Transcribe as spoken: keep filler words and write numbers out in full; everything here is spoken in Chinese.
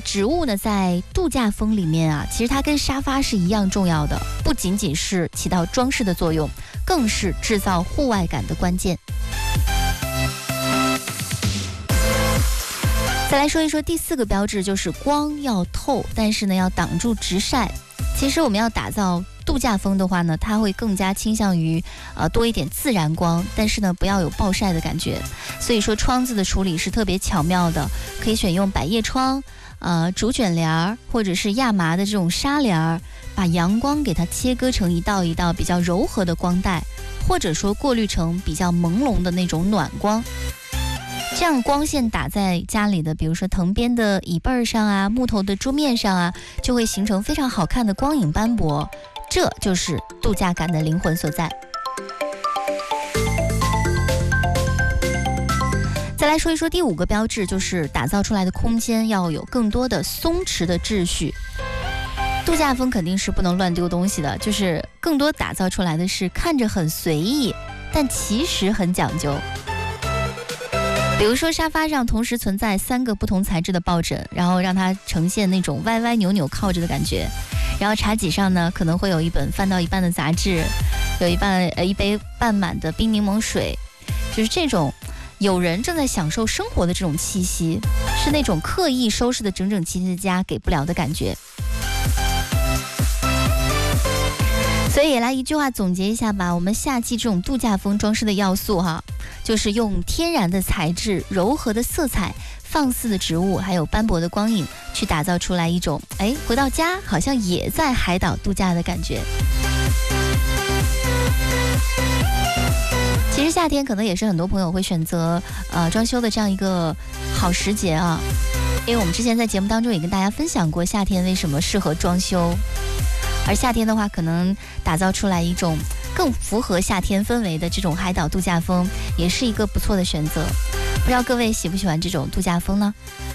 植物呢，在度假风里面啊，其实它跟沙发是一样重要的，不仅仅是起到装饰的作用，更是制造户外感的关键。再来说一说第四个标志，就是光要透，但是呢要挡住直晒。其实我们要打造度假风的话呢，它会更加倾向于呃多一点自然光，但是呢不要有暴晒的感觉。所以说窗子的处理是特别巧妙的，可以选用百叶窗、呃竹卷帘或者是亚麻的这种纱帘，把阳光给它切割成一道一道比较柔和的光带，或者说过滤成比较朦胧的那种暖光。这样光线打在家里的，比如说藤编的椅背上啊，木头的桌面上啊，就会形成非常好看的光影斑驳，这就是度假感的灵魂所在。再来说一说第五个标志，就是打造出来的空间要有更多的松弛的秩序。度假风肯定是不能乱丢东西的，就是更多打造出来的是看着很随意，但其实很讲究。比如说沙发上同时存在三个不同材质的抱枕，然后让它呈现那种歪歪扭扭靠着的感觉。然后茶几上呢，可能会有一本翻到一半的杂志，有一半呃一杯半满的冰柠檬水，就是这种有人正在享受生活的这种气息，是那种刻意收拾的整整齐齐的家给不了的感觉。所以也来一句话总结一下吧，我们夏季这种度假风装饰的要素哈，就是用天然的材质、柔和的色彩、放肆的植物，还有斑驳的光影，去打造出来一种哎回到家好像也在海岛度假的感觉。其实夏天可能也是很多朋友会选择呃装修的这样一个好时节啊，因为我们之前在节目当中也跟大家分享过夏天为什么适合装修。而夏天的话，可能打造出来一种更符合夏天氛围的这种海岛度假风，也是一个不错的选择。不知道各位喜不喜欢这种度假风呢？